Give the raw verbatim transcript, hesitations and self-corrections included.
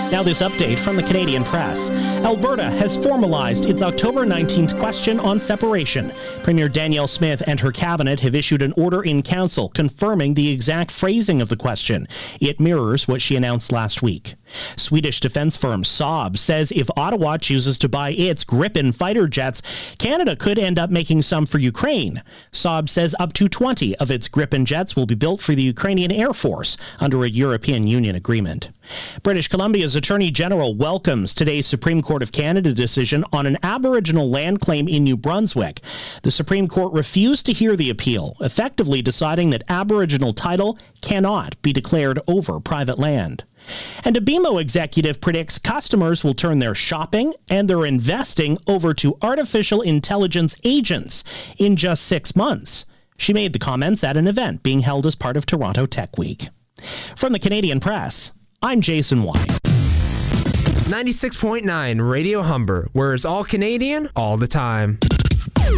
Now this update from the Canadian Press. Alberta has formalized its October nineteenth question on separation. Premier Danielle Smith and her cabinet have issued an order in council confirming the exact phrasing of the question. It mirrors what she announced last week. Swedish defense firm Saab says if Ottawa chooses to buy its Gripen fighter jets, Canada could end up making some for Ukraine. Saab says up to twenty of its Gripen jets will be built for the Ukrainian Air Force under a European Union agreement. British Columbia's Attorney General welcomes today's Supreme Court of Canada decision on an Aboriginal land claim in New Brunswick. The Supreme Court refused to hear the appeal, effectively deciding that Aboriginal title cannot be declared over private land. And a B M O executive predicts customers will turn their shopping and their investing over to artificial intelligence agents in just six months. She made the comments at an event being held as part of Toronto Tech Week. From the Canadian Press, I'm Jason White. ninety-six point nine Radio Humber, where it's all Canadian all the time.